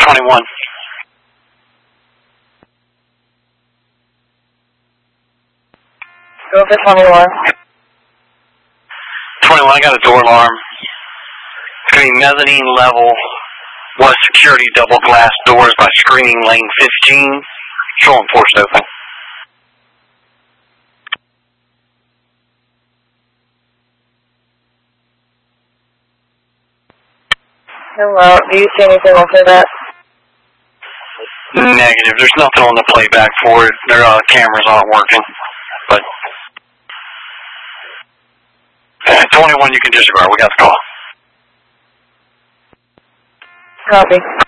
21. Go for 21. 21, I got a door alarm. It's going to be mezzanine level, west security double glass doors by screening lane 15. Show enforced open. Hello, do you see anything over that? Negative, there's nothing on the playback for it. Their cameras aren't working. But 21, you can disregard. We got the call. Copy.